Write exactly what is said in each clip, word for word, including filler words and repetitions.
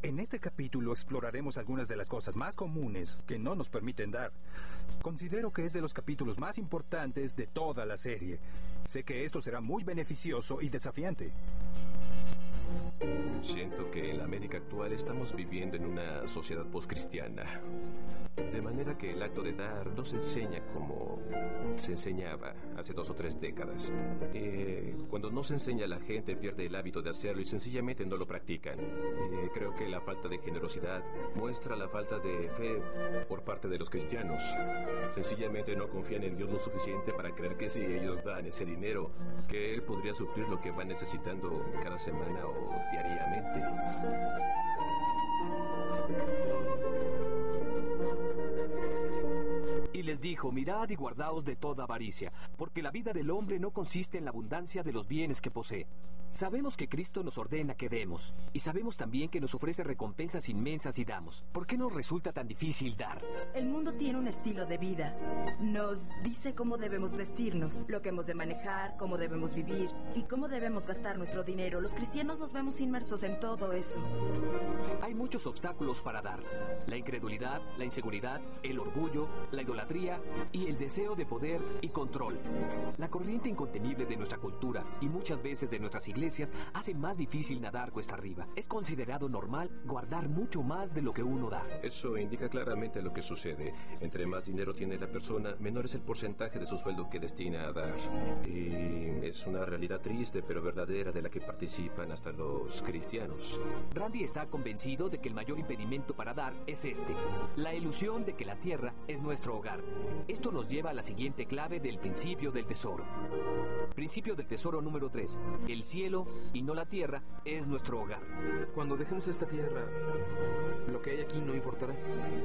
En este capítulo exploraremos algunas de las cosas más comunes que no nos permiten dar. Considero que es de los capítulos más importantes de toda la serie. Sé que esto será muy beneficioso y desafiante. Siento que en la América actual estamos viviendo en una sociedad postcristiana. De manera que el acto de dar no se enseña como se enseñaba hace dos o tres décadas. Eh, cuando no se enseña, la gente pierde el hábito de hacerlo y sencillamente no lo practican. Eh, creo que la falta de generosidad muestra la falta de fe por parte de los cristianos. Sencillamente no confían en Dios lo suficiente para creer que si ellos dan ese dinero, que Él podría suplir lo que van necesitando cada semana o diariamente. Y les dijo, mirad y guardaos de toda avaricia, porque la vida del hombre no consiste en la abundancia de los bienes que posee. Sabemos que Cristo nos ordena que demos, y sabemos también que nos ofrece recompensas inmensas si damos. ¿Por qué nos resulta tan difícil dar? El mundo tiene un estilo de vida. Nos dice cómo debemos vestirnos, lo que hemos de manejar, cómo debemos vivir y cómo debemos gastar nuestro dinero. Los cristianos nos vemos inmersos en todo eso. Hay muchos obstáculos para dar. La incredulidad, la inseguridad, el orgullo, la idolatría y el deseo de poder y control. La corriente incontenible de nuestra cultura y muchas veces de nuestras iglesias hace más difícil nadar cuesta arriba. Es considerado normal guardar mucho más de lo que uno da. Eso indica claramente lo que sucede. Entre más dinero tiene la persona, menor es el porcentaje de su sueldo que destina a dar. Y es una realidad triste pero verdadera de la que participan hasta los cristianos. Randy está convencido de que el mayor impedimento para dar es este: la ilusión de que la tierra es nuestro hogar. Esto nos lleva a la siguiente clave del principio del tesoro. Principio del tesoro número tres. El cielo y no la tierra es nuestro hogar. Cuando dejemos esta tierra, lo que hay aquí no importará.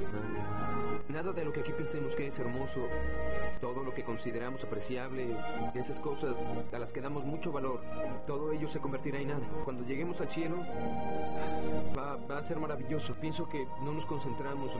Nada de lo que aquí pensemos que es hermoso, todo lo que consideramos apreciable, esas cosas a las que damos mucho valor, todo ello se convertirá en nada. Cuando lleguemos al cielo, va, va a ser maravilloso. Pienso que no nos concentramos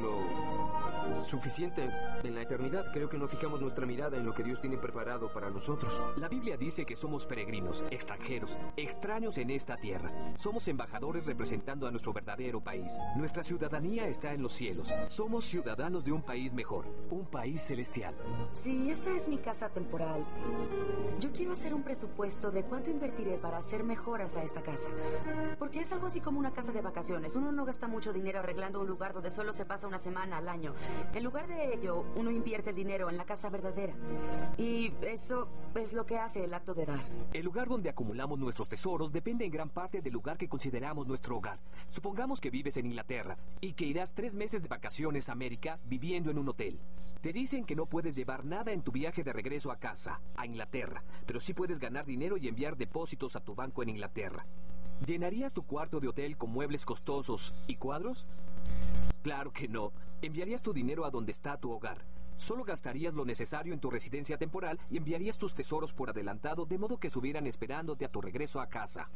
lo suficiente en la eternidad. Creo que no fijamos nuestra mirada en lo que Dios tiene preparado para nosotros. La Biblia dice que somos peregrinos, extranjeros, extraños en esta tierra. Somos embajadores representando a nuestro verdadero país. Nuestra ciudadanía está en los cielos. Somos ciudadanos de un país mejor, un país celestial. Si esta es mi casa temporal, yo quiero hacer un presupuesto de cuánto invertiré para hacer mejoras a esta casa. Porque es algo así como una casa de vacaciones. Uno no gasta mucho dinero arreglando un lugar donde solo se pasa una semana al año. En lugar de ello, uno invierte el dinero en la casa verdadera. Y eso es lo que hace el acto de dar. El lugar donde acumulamos nuestros tesoros depende en gran parte del lugar que consideramos nuestro hogar. Supongamos que vives en Inglaterra y que irás tres meses de vacaciones a América viviendo en un hotel. Te dicen que no puedes llevar nada en tu viaje de regreso a casa, a Inglaterra, pero sí puedes ganar dinero y enviar depósitos a tu banco en Inglaterra. ¿Llenarías tu cuarto de hotel con muebles costosos y cuadros? Claro que no. Enviarías tu dinero a donde está tu hogar. Solo gastarías lo necesario en tu residencia temporal y enviarías tus tesoros por adelantado, de modo que estuvieran esperándote a tu regreso a casa.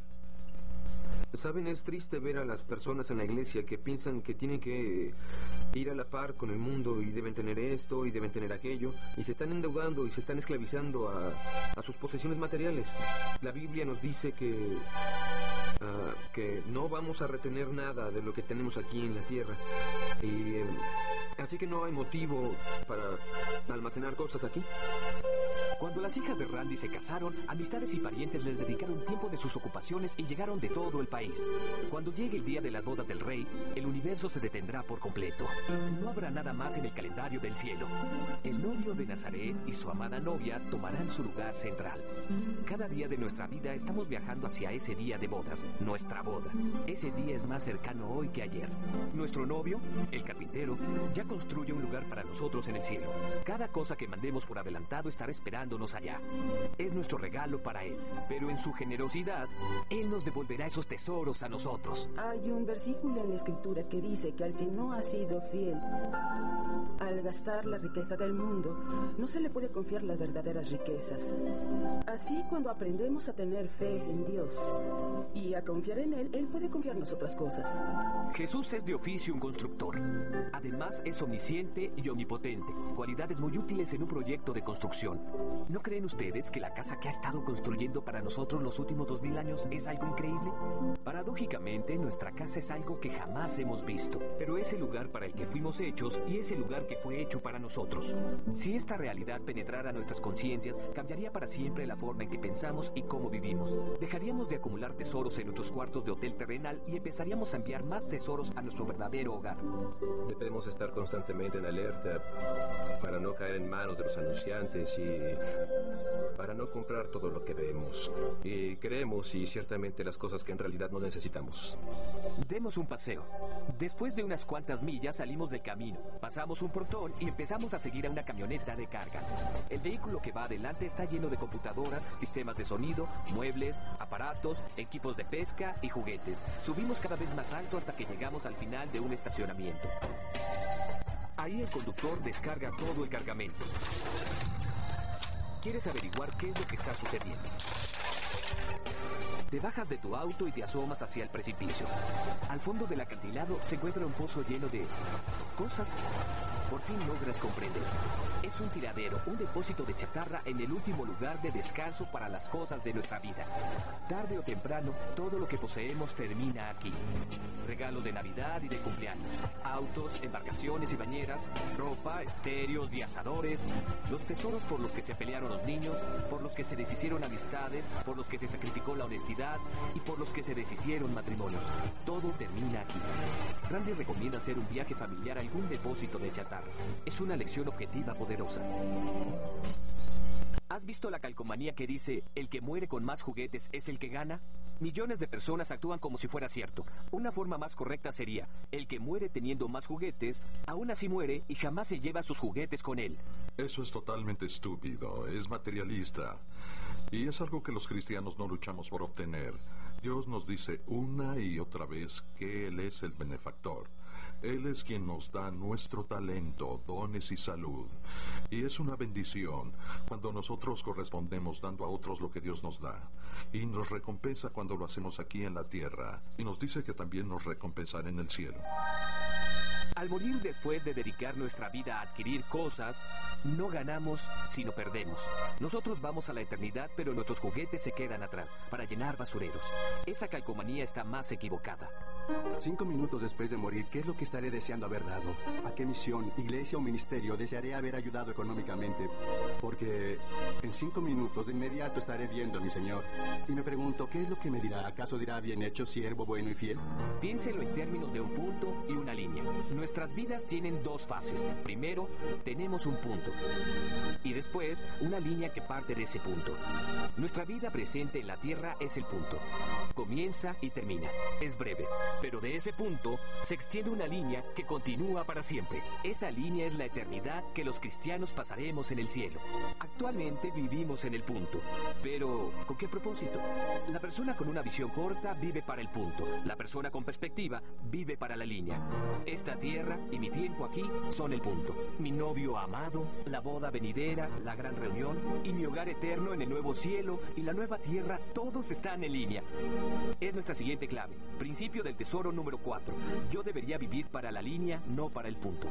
Saben, es triste ver a las personas en la iglesia que piensan que tienen que ir a la par con el mundo y deben tener esto y deben tener aquello, y se están endeudando y se están esclavizando a, a sus posesiones materiales. La Biblia nos dice que Uh, que no vamos a retener nada de lo que tenemos aquí en la tierra, y eh, así que no hay motivo para almacenar cosas aquí. Cuando las hijas de Randy se casaron, amistades y parientes les dedicaron tiempo de sus ocupaciones y llegaron de todo el país. Cuando llegue el día de las bodas del rey, el universo se detendrá por completo. No habrá nada más en el calendario del cielo. El novio de Nazaret y su amada novia tomarán su lugar central. Cada día de nuestra vida estamos viajando hacia ese día de bodas, nuestra boda. Ese día es más cercano hoy que ayer. Nuestro novio, el carpintero, ya construye un lugar para nosotros en el cielo. Cada cosa que mandemos por adelantado estará esperándonos allá. Es nuestro regalo para Él, pero en su generosidad, Él nos devolverá esos tesoros a nosotros. Hay un versículo en la Escritura que dice que al que no ha sido fiel al gastar la riqueza del mundo, no se le puede confiar las verdaderas riquezas. Así, cuando aprendemos a tener fe en Dios y a confiar en Él, Él puede confiarnos otras cosas. Jesús es de oficio un constructor. Además, es omnisciente y omnipotente, cualidades muy útiles en un proyecto de construcción. ¿No creen ustedes que la casa que ha estado construyendo para nosotros los últimos dos mil años es algo increíble? Paradójicamente, nuestra casa es algo que jamás hemos visto, pero es el lugar para el que fuimos hechos y es el lugar que fue hecho para nosotros. Si esta realidad penetrara nuestras conciencias, cambiaría para siempre la forma en que pensamos y cómo vivimos. Dejaríamos de acumular tesoros en nuestros cuartos de hotel terrenal y empezaríamos a enviar más tesoros a nuestro verdadero hogar. Debemos estar constantemente en alerta para no caer en manos de los anunciantes y para no comprar todo lo que vemos. Y creemos y ciertamente las cosas que en realidad no necesitamos. Demos un paseo. Después de unas cuantas millas salimos del camino, pasamos un portón y empezamos a seguir a una camioneta de carga. El vehículo que va adelante está lleno de computadoras, sistemas de sonido, muebles, aparatos, equipos de pesca y juguetes. Subimos cada vez más alto hasta que llegamos al final de un estacionamiento. Ahí el conductor descarga todo el cargamento. ¿Quieres averiguar qué es lo que está sucediendo? Te bajas de tu auto y te asomas hacia el precipicio. Al fondo del acantilado se encuentra un pozo lleno de cosas. Por fin logras comprender. Es un tiradero, un depósito de chatarra en el último lugar de descanso para las cosas de nuestra vida. Tarde o temprano, todo lo que poseemos termina aquí. Regalos de Navidad y de cumpleaños, autos, embarcaciones y bañeras, ropa, estéreos y asadores, los tesoros por los que se pelearon los niños, por los que se deshicieron amistades, por los que se sacrificó la honestidad y por los que se deshicieron matrimonios. Todo termina aquí. Randy recomienda hacer un viaje familiar a algún depósito de chatarra. Es una lección objetiva poderosa. ¿Has visto la calcomanía que dice, el que muere con más juguetes es el que gana? Millones de personas actúan como si fuera cierto. Una forma más correcta sería, el que muere teniendo más juguetes, aún así muere y jamás se lleva sus juguetes con él. Eso es totalmente estúpido, es materialista. Y es algo que los cristianos no luchamos por obtener. Dios nos dice una y otra vez que Él es el benefactor. Él es quien nos da nuestro talento, dones y salud. Y es una bendición cuando nosotros correspondemos dando a otros lo que Dios nos da. Y nos recompensa cuando lo hacemos aquí en la tierra. Y nos dice que también nos recompensará en el cielo. Al morir después de dedicar nuestra vida a adquirir cosas, no ganamos, sino perdemos. Nosotros vamos a la eternidad, pero nuestros juguetes se quedan atrás, para llenar basureros. Esa calcomanía está más equivocada. Cinco minutos después de morir, ¿qué es lo que estaré deseando haber dado? ¿A qué misión, iglesia o ministerio desearé haber ayudado económicamente? Porque en cinco minutos de inmediato estaré viendo a mi Señor. Y me pregunto, ¿qué es lo que me dirá? ¿Acaso dirá bien hecho, siervo bueno y fiel? Piénselo en términos de un punto y una línea. Nuestras vidas tienen dos fases. Primero, tenemos un punto. Y después, una línea que parte de ese punto. Nuestra vida presente en la tierra es el punto. Comienza y termina. Es breve. Pero de ese punto se extiende una línea que continúa para siempre. Esa línea es la eternidad que los cristianos pasaremos en el cielo. Actualmente vivimos en el punto. Pero, ¿con qué propósito? La persona con una visión corta vive para el punto. La persona con perspectiva vive para la línea. Esta tierra y mi tiempo aquí son el punto. Mi novio amado, la boda venidera, la gran reunión y mi hogar eterno en el nuevo cielo y la nueva tierra, todos están en línea. Es nuestra siguiente clave. Principio del tesoro número cuatro. Yo debería vivir para la línea, no para el punto.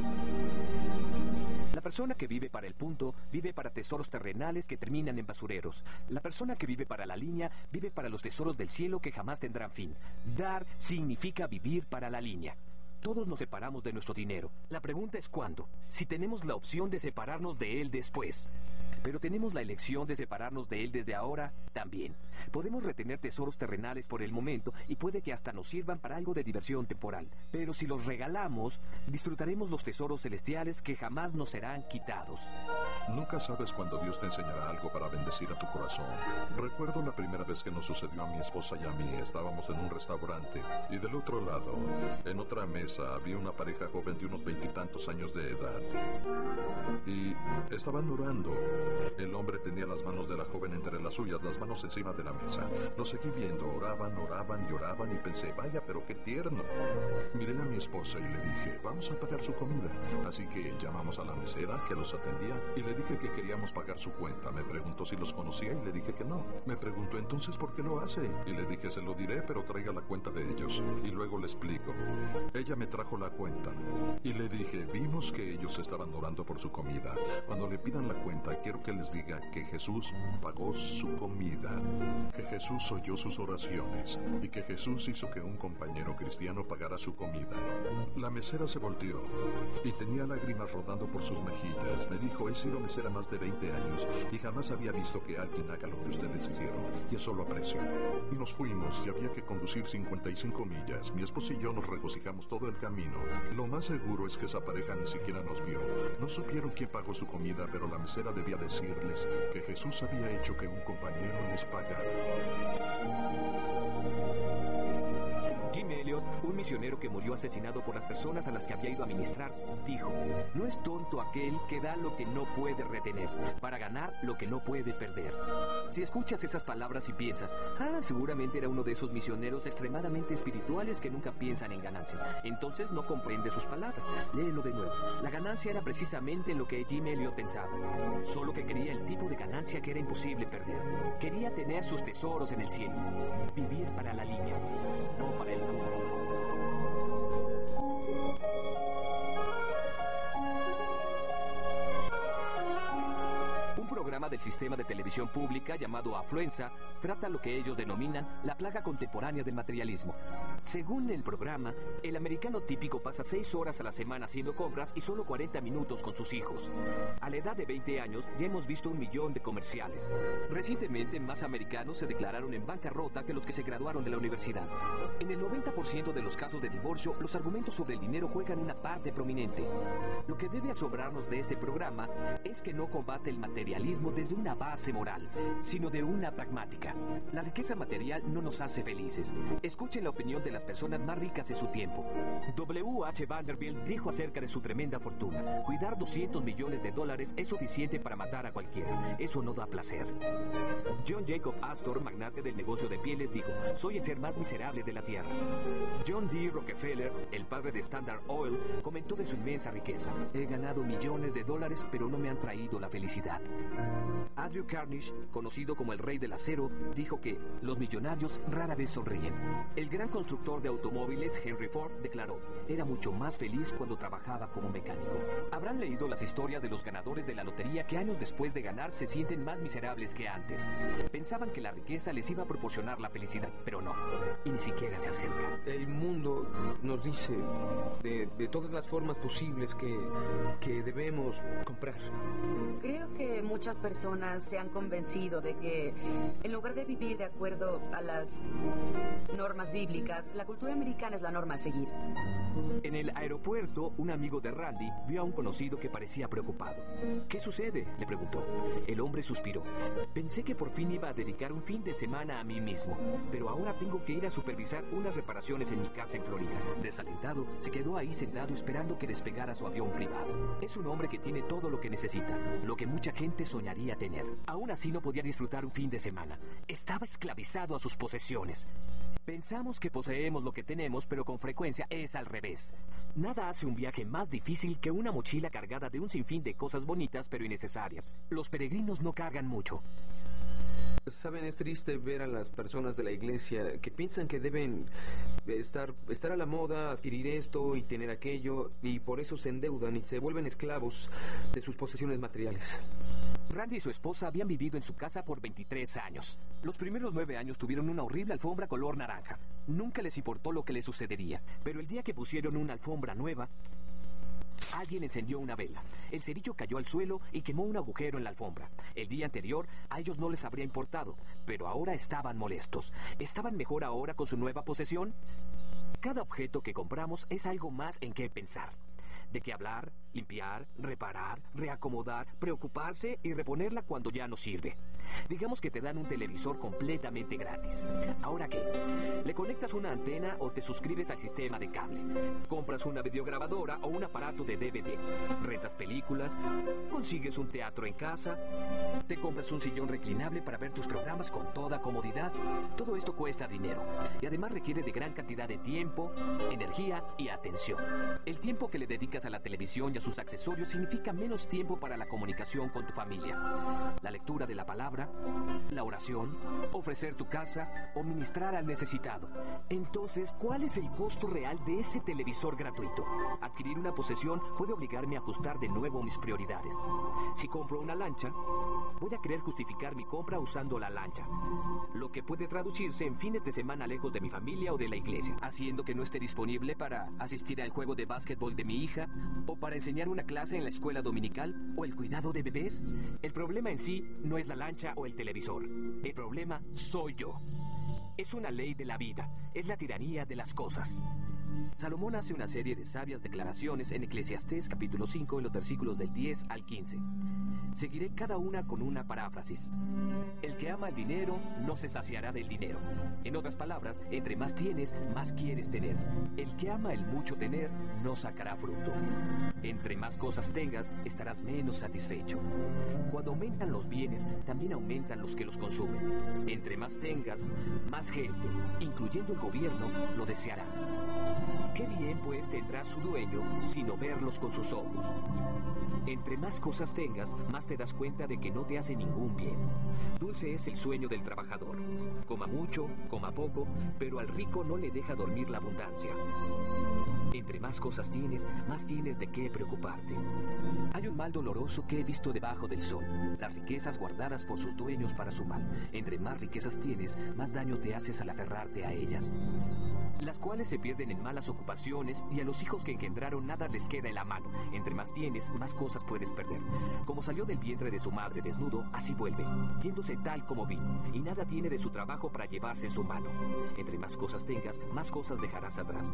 La persona que vive para el punto vive para tesoros terrenales que terminan en basureros. La persona que vive para la línea vive para los tesoros del cielo que jamás tendrán fin. Dar significa vivir para la línea. Todos nos separamos de nuestro dinero. La pregunta es ¿cuándo? Si tenemos la opción de separarnos de él después. Pero tenemos la elección de separarnos de él desde ahora también. Podemos retener tesoros terrenales por el momento y puede que hasta nos sirvan para algo de diversión temporal. Pero si los regalamos, disfrutaremos los tesoros celestiales que jamás nos serán quitados. Nunca sabes cuándo Dios te enseñará algo para bendecir a tu corazón. Recuerdo la primera vez que nos sucedió a mi esposa y a mí. Estábamos en un restaurante y del otro lado, en otra mesa, había una pareja joven de unos veintitantos años de edad. Y estaban orando. El hombre tenía las manos de la joven entre las suyas, las manos encima de la mesa. Lo seguí viendo, oraban, oraban y oraban y pensé, vaya, pero qué tierno. Miré a mi esposa y le dije, vamos a pagar su comida. Así que llamamos a la mesera que los atendía y le dije que queríamos pagar su cuenta. Me preguntó si los conocía y le dije que no. Me preguntó entonces por qué lo hace y le dije, se lo diré, pero traiga la cuenta de ellos. Y luego le explico. Ella me trajo la cuenta. Y le dije, vimos que ellos estaban orando por su comida. Cuando le pidan la cuenta, quiero que les diga que Jesús pagó su comida, que Jesús oyó sus oraciones y que Jesús hizo que un compañero cristiano pagara su comida. La mesera se volteó y tenía lágrimas rodando por sus mejillas. Me dijo, he sido mesera más de veinte años y jamás había visto que alguien haga lo que ustedes hicieron, y eso lo aprecio. Y nos fuimos y había que conducir cincuenta y cinco millas. Mi esposa y yo nos regocijamos todo el camino. Lo más seguro es que esa pareja ni siquiera nos vio. No supieron quién pagó su comida, pero la mesera debía decirles que Jesús había hecho que un compañero les pagara. Jim Elliot, un misionero que murió asesinado por las personas a las que había ido a ministrar, dijo: no es tonto aquel que da lo que no puede retener, para ganar lo que no puede perder. Si escuchas esas palabras y piensas, ah, seguramente era uno de esos misioneros extremadamente espirituales que nunca piensan en ganancias, entonces no comprende sus palabras. Léelo de nuevo. La ganancia era precisamente lo que Jim Elliot pensaba, solo que quería el tipo de ganancia que era imposible perder. Quería tener sus tesoros en el cielo, vivir para la línea, no para el mundo. Un programa del sistema de televisión pública llamado Afluenza trata lo que ellos denominan la plaga contemporánea del materialismo. Según el programa, el americano típico pasa seis horas a la semana haciendo compras y solo cuarenta minutos con sus hijos. A la edad de veinte años ya hemos visto un millón de comerciales. Recientemente más americanos se declararon en bancarrota que los que se graduaron de la universidad. En el noventa por ciento de los casos de divorcio, los argumentos sobre el dinero juegan una parte prominente. Lo que debe asombrarnos de este programa es que no combate el materialismo desde una base moral, sino de una pragmática. La riqueza material no nos hace felices. Escuchen la opinión de las personas más ricas de su tiempo. W H Vanderbilt dijo acerca de su tremenda fortuna: cuidar doscientos millones de dólares es suficiente para matar a cualquiera. Eso no da placer. John Jacob Astor, magnate del negocio de pieles, dijo: soy el ser más miserable de la tierra. John D. Rockefeller, el padre de Standard Oil, comentó de su inmensa riqueza: he ganado millones de dólares, pero no me han traído la felicidad. Andrew Carnegie, conocido como el rey del acero, dijo que los millonarios rara vez sonríen. El gran constructor de automóviles Henry Ford declaró: era mucho más feliz cuando trabajaba como mecánico. Habrán leído las historias de los ganadores de la lotería que años después de ganar se sienten más miserables que antes. Pensaban que la riqueza les iba a proporcionar la felicidad, pero no, y ni siquiera se acerca. El mundo nos dice de, de todas las formas posibles que, que debemos comprar. Creo que muchas personas se han convencido de que, en lugar de vivir de acuerdo a las normas bíblicas, la cultura americana es la norma a seguir. En el aeropuerto, un amigo de Randy vio a un conocido que parecía preocupado. ¿Qué sucede?, le preguntó. El hombre suspiró. Pensé que por fin iba a dedicar un fin de semana a mí mismo, pero ahora tengo que ir a supervisar unas reparaciones en mi casa en Florida. Desalentado, se quedó ahí sentado esperando que despegara su avión privado. Es un hombre que tiene todo lo que necesita, lo que mucha gente soñaría tener. Aún así no podía disfrutar un fin de semana. Estaba esclavizado a sus posesiones. Pensamos que poseemos lo que tenemos, pero con frecuencia es al revés. Nada hace un viaje más difícil que una mochila cargada de un sinfín de cosas bonitas pero innecesarias. Los peregrinos no cargan mucho. Saben, es triste ver a las personas de la iglesia que piensan que deben estar, estar a la moda, adquirir esto y tener aquello, y por eso se endeudan y se vuelven esclavos de sus posesiones materiales. Randy y su esposa habían vivido en su casa por veintitrés años. Los primeros nueve años tuvieron una horrible alfombra color naranja. Nunca les importó lo que les sucedería, pero el día que pusieron una alfombra nueva, alguien encendió una vela. El cerillo cayó al suelo y quemó un agujero en la alfombra. El día anterior a ellos no les habría importado, pero ahora estaban molestos. ¿Estaban mejor ahora con su nueva posesión? Cada objeto que compramos es algo más en qué pensar. De qué hablar, limpiar, reparar, reacomodar, preocuparse y reponerla cuando ya no sirve. Digamos que te dan un televisor completamente gratis. ¿Ahora qué? Le conectas una antena o te suscribes al sistema de cables. Compras una videograbadora o un aparato de D V D. Rentas películas. Consigues un teatro en casa. Te compras un sillón reclinable para ver tus programas con toda comodidad. Todo esto cuesta dinero. Y además requiere de gran cantidad de tiempo, energía y atención. El tiempo que le dedicas dedicas a la televisión y a sus accesorios significa menos tiempo para la comunicación con tu familia, la lectura de la palabra, la oración, ofrecer tu casa o ministrar al necesitado. Entonces, ¿cuál es el costo real de ese televisor gratuito? Adquirir una posesión puede obligarme a ajustar de nuevo mis prioridades. Si compro una lancha, voy a querer justificar mi compra usando la lancha, lo que puede traducirse en fines de semana lejos de mi familia o de la iglesia, haciendo que no esté disponible para asistir al juego de básquetbol de mi hija, o para enseñar una clase en la escuela dominical, o el cuidado de bebés. El problema en sí no es la lancha o el televisor. El problema soy yo. Es una ley de la vida, es la tiranía de las cosas. Salomón hace una serie de sabias declaraciones en Eclesiastés capítulo cinco, en los versículos del diez al quince. Seguiré cada una con una paráfrasis. El que ama el dinero no se saciará del dinero. En otras palabras, entre más tienes, más quieres tener. El que ama el mucho tener no sacará fruto. Entre más cosas tengas, estarás menos satisfecho. Cuando aumentan los bienes, también aumentan los que los consumen. Entre más tengas, más gente, incluyendo el gobierno, lo deseará. Qué bien pues tendrá su dueño sino verlos con sus ojos. Entre más cosas tengas, más te das cuenta de que no te hace ningún bien. Dulce es el sueño del trabajador. Coma mucho, coma poco, pero al rico no le deja dormir la abundancia. Entre más cosas tienes, más tienes de qué preocuparte. Hay un mal doloroso que he visto debajo del sol: las riquezas guardadas por sus dueños para su mal. Entre más riquezas tienes, más daño te haces al aferrarte a ellas, las cuales se pierden en malas ocupaciones, y a los hijos que engendraron nada les queda en la mano. Entre más tienes, más cosas puedes perder. Como salió del vientre de su madre desnudo, así vuelve, yéndose tal como vino, y nada tiene de su trabajo para llevarse en su mano. Entre más cosas tengas, más cosas dejarás atrás.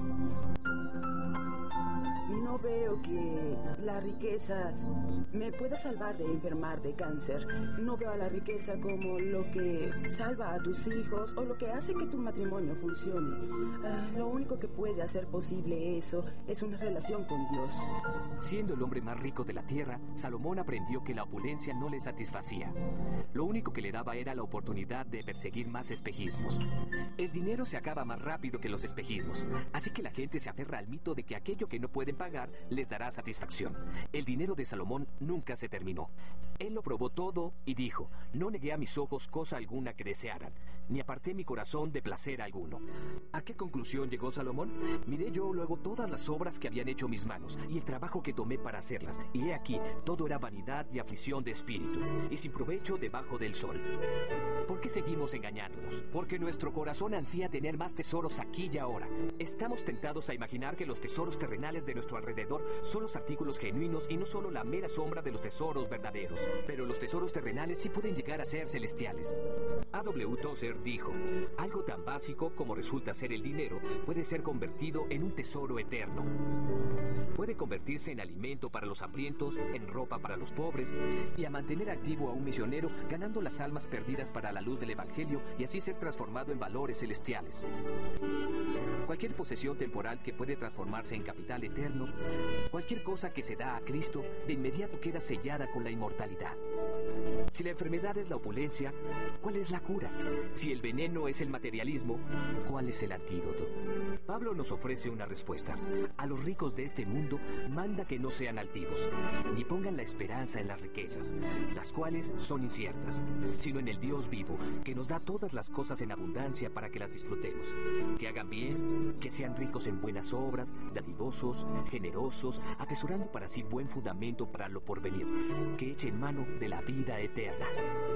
No veo que la riqueza me pueda salvar de enfermar de cáncer. No veo a la riqueza como lo que salva a tus hijos o lo que hace que tu matrimonio funcione. Uh, lo único que puede hacer posible eso es una relación con Dios. Siendo el hombre más rico de la tierra, Salomón aprendió que la opulencia no le satisfacía. Lo único que le daba era la oportunidad de perseguir más espejismos. El dinero se acaba más rápido que los espejismos, así que la gente se aferra al mito de que aquello que no pueden pagar les dará satisfacción. El dinero de Salomón nunca se terminó. Él lo probó todo y dijo: no negué a mis ojos cosa alguna que desearan, ni aparté mi corazón de placer alguno. ¿A qué conclusión llegó Salomón? Miré yo luego todas las obras que habían hecho mis manos y el trabajo que tomé para hacerlas, y he aquí, todo era vanidad y aflicción de espíritu, y sin provecho debajo del sol. ¿Por qué seguimos engañándonos? Porque nuestro corazón ansía tener más tesoros aquí y ahora. Estamos tentados a imaginar que los tesoros terrenales de nuestro alrededor son los artículos genuinos y no solo la mera sombra de los tesoros verdaderos. Pero los tesoros terrenales sí pueden llegar a ser celestiales. A W Tozer dijo: algo tan básico como resulta ser el dinero puede ser convertido en un tesoro eterno. Puede convertirse en alimento para los hambrientos, en ropa para los pobres, y a mantener activo a un misionero, ganando las almas perdidas para la luz del evangelio, y así ser transformado en valores celestiales. Cualquier posesión temporal que puede transformarse en capital eterno, cualquier cosa que se da a Cristo, de inmediato queda sellada con la inmortalidad. Si la enfermedad es la opulencia, ¿cuál es la cura? Si el veneno es el materialismo, ¿cuál es el antídoto? Pablo nos ofrece una respuesta. A los ricos de este mundo manda que no sean altivos, ni pongan la esperanza en las riquezas, las cuales son inciertas, sino en el Dios vivo, que nos da todas las cosas en abundancia para que las disfrutemos. Que hagan bien, que sean ricos en buenas obras, dadivosos, generosos, atesorando para sí buen fundamento para lo porvenir, que echen mano de la vida eterna.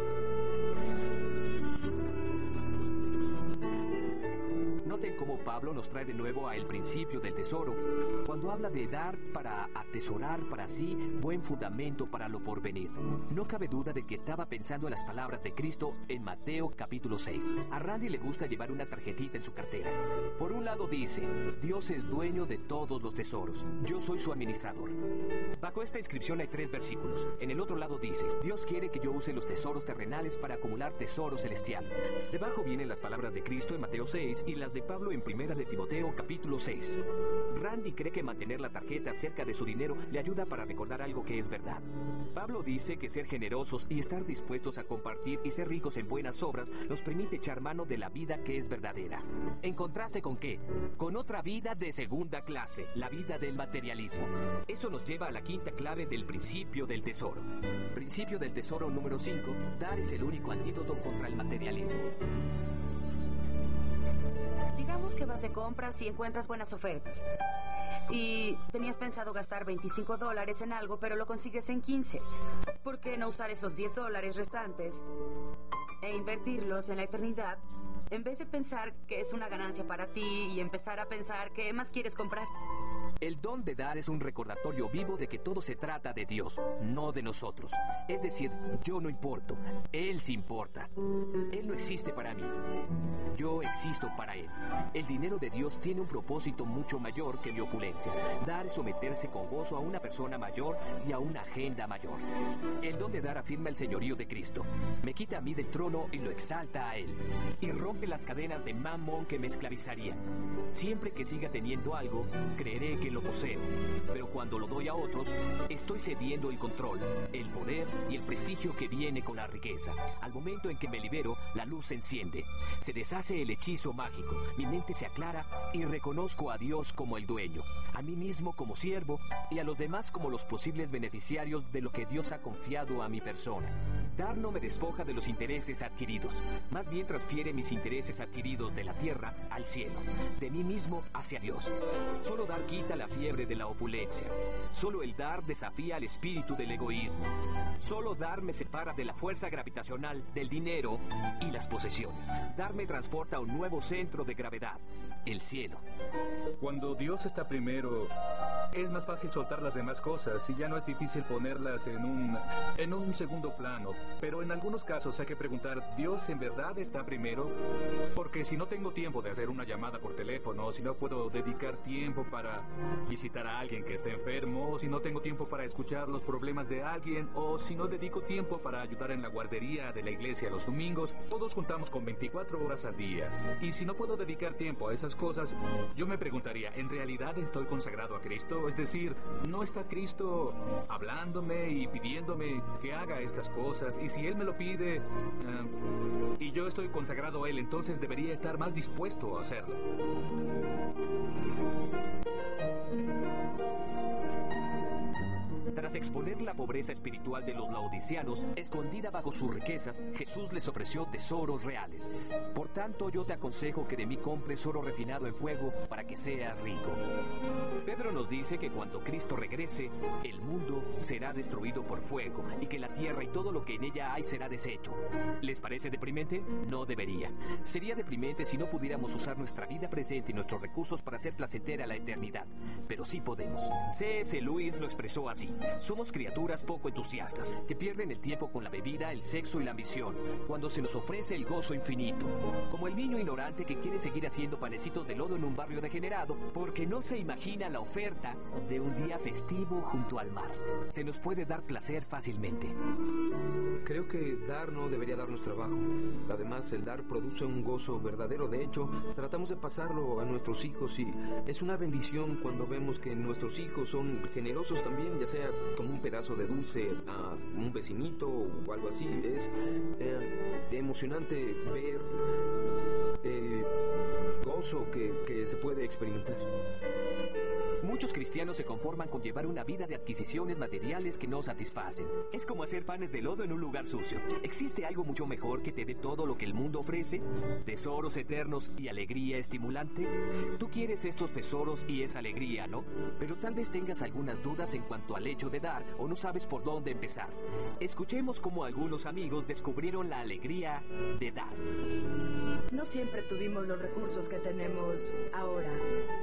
Noten cómo Pablo nos trae de nuevo a el principio del tesoro, cuando habla de dar para atesorar para sí buen fundamento para lo porvenir. No cabe duda de que estaba pensando en las palabras de Cristo en Mateo capítulo seis. A Randy le gusta llevar una tarjetita en su cartera. Por un lado dice: Dios es dueño de todos los tesoros, yo soy su administrador. Bajo esta inscripción hay tres versículos. En el otro lado dice: Dios quiere que yo use los tesoros terrenales para acumular tesoros celestiales. Debajo vienen las palabras de Cristo en Mateo seis y las de Pablo en Primera de Timoteo, capítulo seis. Randy cree que mantener la tarjeta cerca de su dinero le ayuda para recordar algo que es verdad. Pablo dice que ser generosos y estar dispuestos a compartir y ser ricos en buenas obras nos permite echar mano de la vida que es verdadera. ¿En contraste con qué? Con otra vida de segunda clase, la vida del materialismo. Eso nos lleva a la quinta clave del principio del tesoro. Principio del tesoro número cinco. Dar es el único antídoto contra el materialismo. Digamos que vas de compras y encuentras buenas ofertas. Y tenías pensado gastar veinticinco dólares en algo, pero lo consigues en quince. ¿Por qué no usar esos diez dólares restantes e invertirlos en la eternidad, en vez de pensar que es una ganancia para ti y empezar a pensar qué más quieres comprar? El don de dar es un recordatorio vivo de que todo se trata de Dios, no de nosotros. Es decir, yo no importo, Él sí importa. Él no existe para mí, yo existo para Él. El dinero de Dios tiene un propósito mucho mayor que mi opulencia. Dar es someterse con gozo a una persona mayor y a una agenda mayor. El don de dar afirma el señorío de Cristo. Me quita a mí del trono y lo exalta a Él. Y rompe las cadenas de mamón que me esclavizarían. Siempre que siga teniendo algo, creeré que lo poseo, pero cuando lo doy a otros, estoy cediendo el control, el poder y el prestigio que viene con la riqueza. Al momento en que me libero, la luz se enciende, se deshace el hechizo mágico, mi mente se aclara y reconozco a Dios como el dueño, a mí mismo como siervo y a los demás como los posibles beneficiarios de lo que Dios ha confiado a mi persona. Dar no me despoja de los intereses adquiridos, más bien transfiere mis intereses adquiridos de la tierra al cielo, de mí mismo hacia Dios. Solo dar quita la fiebre de la opulencia. Solo el dar desafía al espíritu del egoísmo. Solo dar me separa de la fuerza gravitacional del dinero y las posesiones. Dar me transporta a un nuevo centro de gravedad, el cielo. Cuando Dios está primero, es más fácil soltar las demás cosas y ya no es difícil ponerlas en un, en un segundo plano. Pero en algunos casos hay que preguntar, ¿Dios en verdad está primero? Porque si no tengo tiempo de hacer una llamada por teléfono, si no puedo dedicar tiempo para visitar a alguien que esté enfermo, o si no tengo tiempo para escuchar los problemas de alguien, o si no dedico tiempo para ayudar en la guardería de la iglesia los domingos, todos contamos con veinticuatro horas al día. Y si no puedo dedicar tiempo a esas cosas, yo me preguntaría, ¿en realidad estoy consagrado a Cristo? Es decir, ¿no está Cristo hablándome y pidiéndome que haga estas cosas? Y si Él me lo pide, uh, y yo estoy consagrado a Él, entonces debería estar más dispuesto a hacerlo. Tras exponer la pobreza espiritual de los laodiceanos, escondida bajo sus riquezas, Jesús les ofreció tesoros reales. Por tanto, yo te aconsejo que de mí compres oro refinado en fuego para que seas rico. Pedro nos dice que cuando Cristo regrese, el mundo será destruido por fuego y que la tierra y todo lo que en ella hay será deshecho. ¿Les parece deprimente? No debería. Sería deprimente si no pudiéramos usar nuestra vida presente y nuestros recursos para hacer placentera la eternidad. Pero sí podemos. C S Lewis lo expresó así. Somos criaturas poco entusiastas, que pierden el tiempo con la bebida, el sexo y la ambición, cuando se nos ofrece el gozo infinito. Como el niño ignorante que quiere seguir haciendo panecitos de lodo en un barrio degenerado, porque no se imagina la oferta de un día festivo junto al mar. Se nos puede dar placer fácilmente. Creo que dar no debería darnos trabajo. Además, el dar produce un gozo verdadero. De hecho, tratamos de pasarlo a nuestros hijos y es una bendición cuando vemos que nuestros hijos son generosos también, ya sea como un pedazo de dulce a un vecinito o algo así. Es eh, emocionante ver eh, gozo que, que se puede experimentar. Muchos cristianos se conforman con llevar una vida de adquisiciones materiales que no satisfacen. Es como hacer panes de lodo en un lugar sucio. ¿Existe algo mucho mejor que te dé todo lo que el mundo ofrece? ¿Tesoros eternos y alegría estimulante? Tú quieres estos tesoros y esa alegría, ¿no? Pero tal vez tengas algunas dudas en cuanto al hecho de dar o no sabes por dónde empezar. Escuchemos cómo algunos amigos descubrieron la alegría de dar. No siempre tuvimos los recursos que tenemos ahora.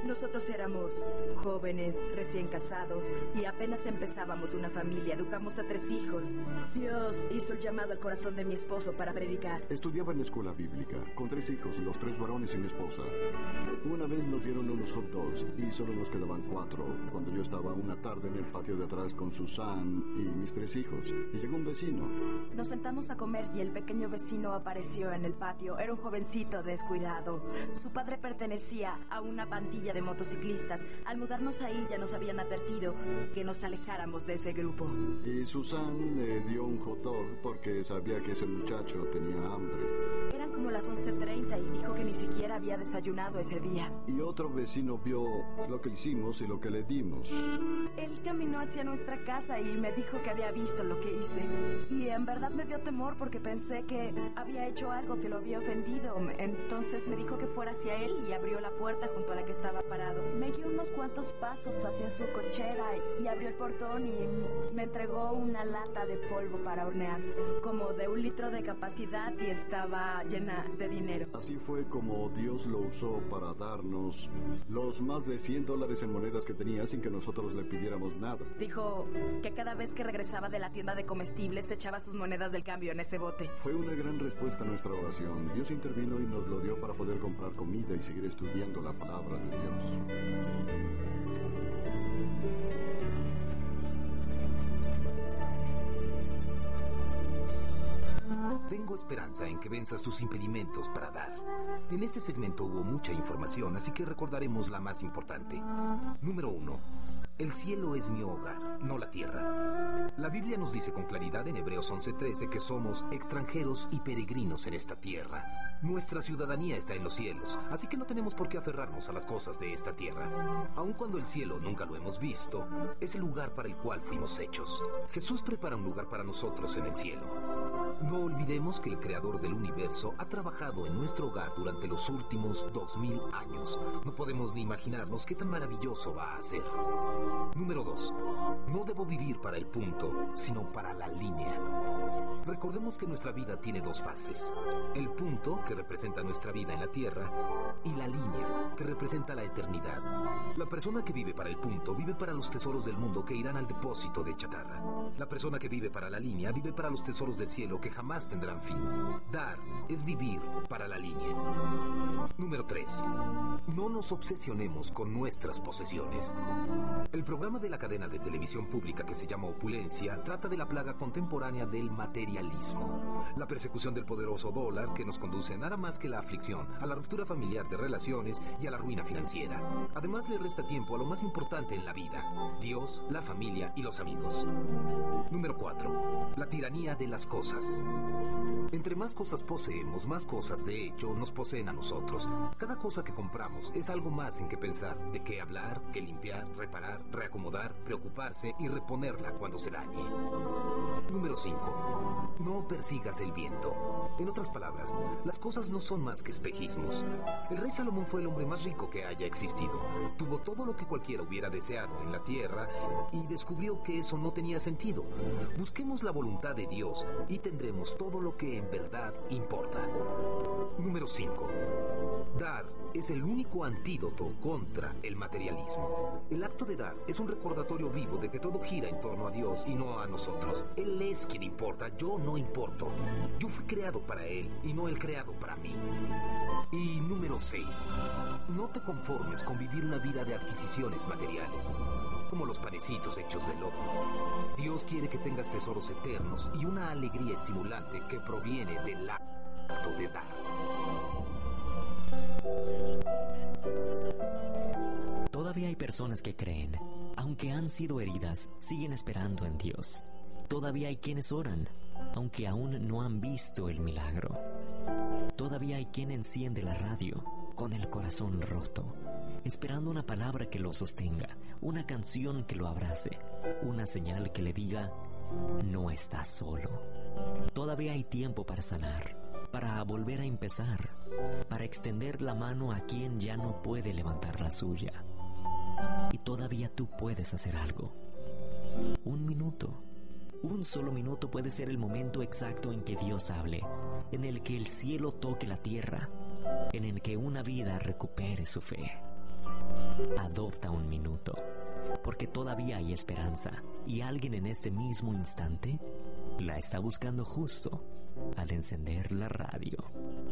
Nosotros éramos jóvenes, recién casados, y apenas empezábamos una familia. Educamos a tres hijos. Dios hizo el llamado al corazón de mi esposo para predicar. Estudiaba en la escuela bíblica, con tres hijos, los tres varones y mi esposa. Una vez nos dieron unos hot dogs y solo nos quedaban cuatro, cuando yo estaba una tarde en el patio de atrás con Susan y mis tres hijos. Y llegó un vecino. Nos sentamos a comer y el pequeño vecino apareció en el patio. Era un jovencito descuidado. Su padre pertenecía a una pandilla de motociclistas. Al mudarnos ahí ya nos habían advertido que nos alejáramos de ese grupo. Y Susan le dio un hot dog porque sabía que ese muchacho tenía hambre. Eran como las once treinta y dijo que ni siquiera había desayunado ese día. Y otro vecino vio lo que hicimos y lo que le dimos. Él caminó hacia nuestra casa y me dijo que había visto lo que hice. Y en verdad me dio temor porque pensé que había hecho algo que lo había ofendido. Entonces me dijo que fuera hacia él y abrió la puerta junto a la que estaba parado. Me guió unos cuantos pasos hacia su cochera y abrió el portón y me entregó una lata de polvo para hornear, como de un litro de capacidad, y estaba llena de dinero. Así fue como Dios lo usó para darnos los más de cien dólares en monedas que tenía sin que nosotros le pidiéramos nada. Dijo que cada vez que regresaba de la tienda de comestibles echaba sus monedas del cambio en ese bote. Fue una gran respuesta a nuestra oración. Dios intervino y nos lo dio para poder comprar comida y seguir estudiando la palabra de Dios. Tengo esperanza en que venzas tus impedimentos para dar. En este segmento hubo mucha información, así que recordaremos la más importante. Número uno. El cielo es mi hogar, no la tierra. La Biblia nos dice con claridad en Hebreos once trece que somos extranjeros y peregrinos en esta tierra. Nuestra ciudadanía está en los cielos, así que no tenemos por qué aferrarnos a las cosas de esta tierra. Aun cuando el cielo nunca lo hemos visto, es el lugar para el cual fuimos hechos. Jesús prepara un lugar para nosotros en el cielo. No olvidemos que el creador del universo ha trabajado en nuestro hogar durante los últimos dos mil años. No podemos ni imaginarnos qué tan maravilloso va a ser. Número dos. No debo vivir para el punto, sino para la línea. Recordemos que nuestra vida tiene dos fases. El punto, que representa nuestra vida en la tierra, y la línea, que representa la eternidad. La persona que vive para el punto vive para los tesoros del mundo que irán al depósito de chatarra. La persona que vive para la línea vive para los tesoros del cielo que jamás tendrán fin. Dar es vivir para la línea. Número tres. No nos obsesionemos con nuestras posesiones. El programa de la cadena de televisión pública que se llama Opulencia trata de la plaga contemporánea del materialismo. La persecución del poderoso dólar que nos conduce a nada más que la aflicción, a la ruptura familiar de relaciones y a la ruina financiera. Además le resta tiempo a lo más importante en la vida: Dios, la familia y los amigos. Número cuatro. La tiranía de las cosas. Entre más cosas poseemos, más cosas de hecho nos poseen a nosotros. Cada cosa que compramos es algo más en que pensar, de qué hablar, qué limpiar, reparar, reacomodar, preocuparse y reponerla cuando se dañe. Número cinco. No persigas el viento. En otras palabras, las cosas no son más que espejismos. El rey Salomón fue el hombre más rico que haya existido. Tuvo todo lo que cualquiera hubiera deseado en la tierra y descubrió que eso no tenía sentido. Busquemos la voluntad de Dios y tendremos todo lo que en verdad importa. Número cinco. Dar es el único antídoto contra el materialismo. El acto de dar es un recordatorio vivo de que todo gira en torno a Dios y no a nosotros. Él es quien importa, yo no importo. Yo fui creado para Él y no Él creado para mí. Y número seis. No te conformes con vivir una vida de adquisiciones materiales, como los panecitos hechos de lodo. Dios quiere que tengas tesoros eternos y una alegría estimulante que proviene del acto de dar. Todavía hay personas que creen, aunque han sido heridas, siguen esperando en Dios. Todavía hay quienes oran, aunque aún no han visto el milagro. Todavía hay quien enciende la radio con el corazón roto, esperando una palabra que lo sostenga, una canción que lo abrace, una señal que le diga: no estás solo. Todavía hay tiempo para sanar, para volver a empezar, para extender la mano a quien ya no puede levantar la suya. Y todavía tú puedes hacer algo. Un minuto, un solo minuto puede ser el momento exacto en que Dios hable, en el que el cielo toque la tierra, en el que una vida recupere su fe. Adopta un minuto, porque todavía hay esperanza y alguien en este mismo instante la está buscando justo al encender la radio.